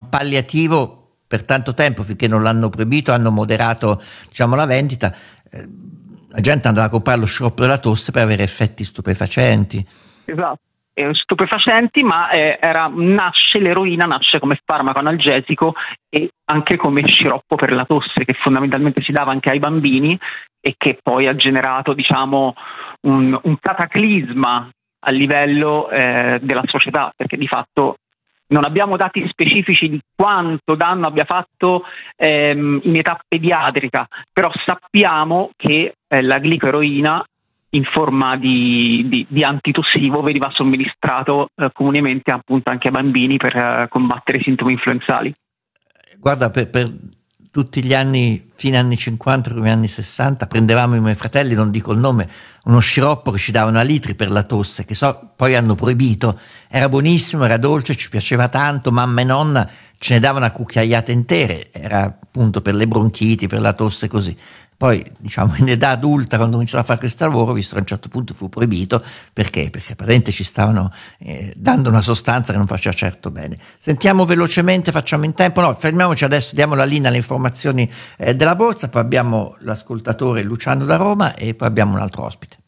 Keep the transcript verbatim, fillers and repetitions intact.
palliativo per tanto tempo, finché non l'hanno proibito, hanno moderato, diciamo, la vendita. Eh, la gente andava a comprare lo sciroppo della tosse per avere effetti stupefacenti. Esatto. Stupefacenti, ma eh, era, nasce l'eroina nasce come farmaco analgesico e anche come sciroppo per la tosse, che fondamentalmente si dava anche ai bambini e che poi ha generato, diciamo, un, un cataclisma a livello eh, della società, perché di fatto non abbiamo dati specifici di quanto danno abbia fatto ehm, in età pediatrica, però sappiamo che eh, la glicoeroina in forma di, di, di antitussivo veniva somministrato eh, comunemente appunto anche ai bambini per eh, combattere i sintomi influenzali. Guarda, per, per tutti gli anni, fine anni cinquanta, primi anni sessanta, prendevamo i miei fratelli, non dico il nome, uno sciroppo che ci davano a litri per la tosse, che so, poi hanno proibito. Era buonissimo, era dolce, ci piaceva tanto, mamma e nonna ce ne davano a cucchiaiate intere, era appunto per le bronchiti, per la tosse, così. Poi, diciamo, in età adulta, quando cominciavo a fare questo lavoro, visto che a un certo punto fu proibito, perché? Perché praticamente ci stavano eh, dando una sostanza che non faceva certo bene. Sentiamo velocemente, facciamo in tempo, no, fermiamoci adesso, diamo la linea alle informazioni eh, della borsa, poi abbiamo l'ascoltatore Luciano da Roma e poi abbiamo un altro ospite.